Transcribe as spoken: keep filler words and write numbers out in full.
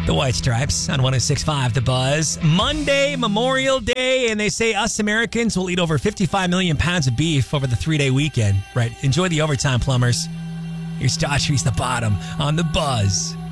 The White Stripes on one oh six point five The Buzz. Monday, Memorial Day, and they say us Americans will eat over fifty-five million pounds of beef over the three-day weekend. Right. Enjoy the overtime, plumbers. Here's Daughtry's The Bottom on The Buzz.